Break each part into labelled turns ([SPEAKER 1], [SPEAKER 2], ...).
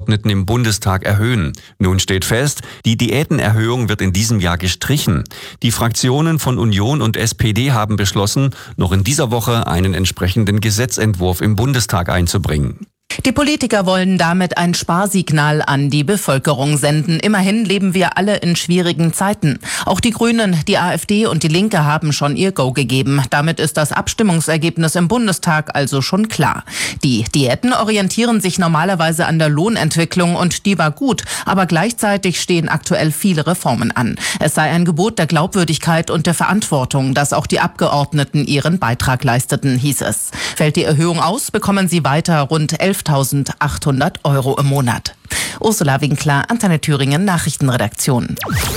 [SPEAKER 1] Abgeordneten im Bundestag erhöhen. Nun steht fest, die Diätenerhöhung wird in diesem Jahr gestrichen. Die Fraktionen von Union und SPD haben beschlossen, noch in dieser Woche einen entsprechenden Gesetzentwurf im Bundestag einzubringen.
[SPEAKER 2] Die Politiker wollen damit ein Sparsignal an die Bevölkerung senden. Immerhin leben wir alle in schwierigen Zeiten. Auch die Grünen, die AfD und die Linke haben schon ihr Go gegeben. Damit ist das Abstimmungsergebnis im Bundestag also schon klar. Die Diäten orientieren sich normalerweise an der Lohnentwicklung und die war gut. Aber gleichzeitig stehen aktuell viele Reformen an. Es sei ein Gebot der Glaubwürdigkeit und der Verantwortung, dass auch die Abgeordneten ihren Beitrag leisteten, hieß es. Fällt die Erhöhung aus, bekommen sie weiter rund 11.800 € im Monat. Ursula Winkler, Antenne Thüringen, Nachrichtenredaktion.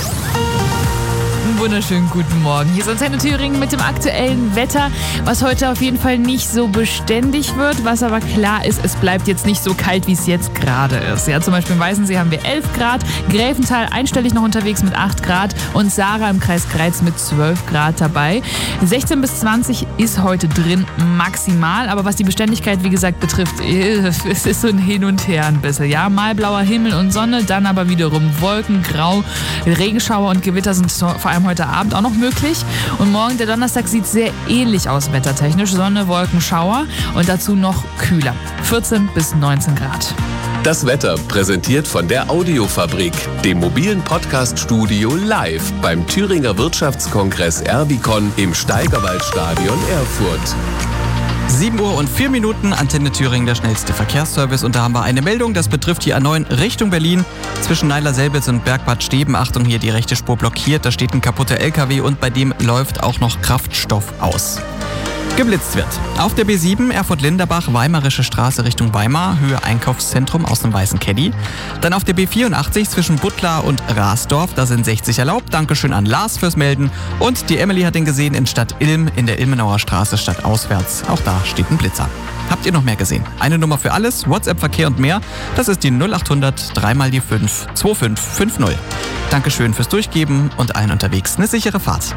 [SPEAKER 3] Wunderschönen guten Morgen. Hier ist Antenne Thüringen mit dem aktuellen Wetter, was heute auf jeden Fall nicht so beständig wird, was aber klar ist, es bleibt jetzt nicht so kalt, wie es jetzt gerade ist. Ja, zum Beispiel im Weißensee haben wir 11 Grad, Gräfenthal einstellig noch unterwegs mit 8 Grad und Sarah im Kreis Greiz mit 12 Grad dabei. 16 bis 20 ist heute drin maximal, aber was die Beständigkeit, wie gesagt, betrifft, es ist so ein Hin und Her ein bisschen. Ja, mal blauer Himmel und Sonne, dann aber wiederum Wolken, Grau, Regenschauer und Gewitter sind vor allem heute Abend auch noch möglich. Und morgen, der Donnerstag, sieht sehr ähnlich aus wettertechnisch. Sonne, Wolken, Schauer und dazu noch kühler. 14 bis 19 Grad.
[SPEAKER 4] Das Wetter präsentiert von der Audiofabrik, dem mobilen Podcast-Studio live beim Thüringer Wirtschaftskongress Erbicon im Steigerwaldstadion Erfurt.
[SPEAKER 5] 7 Uhr und 4 Minuten, Antenne Thüringen, der schnellste Verkehrsservice. Und da haben wir eine Meldung, das betrifft die A9 Richtung Berlin. Zwischen Neiler-Selbitz und Bergbad Steben, Achtung, hier die rechte Spur blockiert. Da steht ein kaputter LKW und bei dem läuft auch noch Kraftstoff aus. Geblitzt wird. Auf der B7 Erfurt-Linderbach, Weimarische Straße Richtung Weimar, Höhe Einkaufszentrum aus dem weißen Caddy. Dann auf der B84 zwischen Buttlar und Rasdorf, da sind 60 erlaubt. Dankeschön an Lars fürs Melden. Und die Emily hat ihn gesehen in Stadt Ilm, in der Ilmenauer Straße stadtauswärts. Auch da steht ein Blitzer. Habt ihr noch mehr gesehen? Eine Nummer für alles, WhatsApp-Verkehr und mehr, das ist die 0800 3 mal die 5 2550. Dankeschön fürs Durchgeben und allen unterwegs eine sichere Fahrt.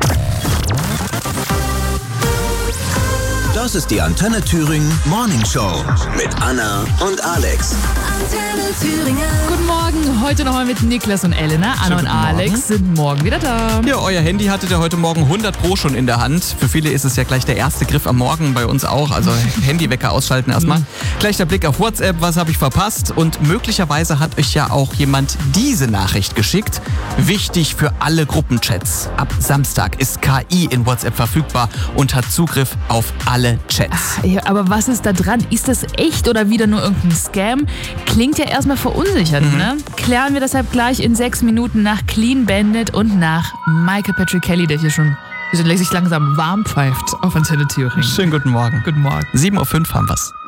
[SPEAKER 6] Das ist die Antenne Thüringen Morning Show mit Anna und Alex.
[SPEAKER 3] Antenne Thüringen. Guten Morgen, heute nochmal mit Niklas und Elena. Anna und Alex sind morgen wieder da.
[SPEAKER 5] Ja, euer Handy hattet ihr heute Morgen 100 Pro schon in der Hand. Für viele ist es ja gleich der erste Griff am Morgen, bei uns auch. Also Handywecker ausschalten erstmal. Gleich der Blick auf WhatsApp, was habe ich verpasst? Und möglicherweise hat euch ja auch jemand diese Nachricht geschickt. Wichtig für alle Gruppenchats. Ab Samstag ist KI in WhatsApp verfügbar und hat Zugriff auf alle Chats.
[SPEAKER 3] Ja, aber was ist da dran? Ist das echt oder wieder nur irgendein Scam? Klingt ja erstmal verunsichernd, ne? Klären wir deshalb gleich in 6 Minuten nach Clean Bandit und nach Michael Patrick Kelly, der hier schon sich langsam warm pfeift auf Antenne Thüringen.
[SPEAKER 5] Schönen guten Morgen.
[SPEAKER 3] Guten Morgen.
[SPEAKER 5] 7:05 Uhr haben wir's.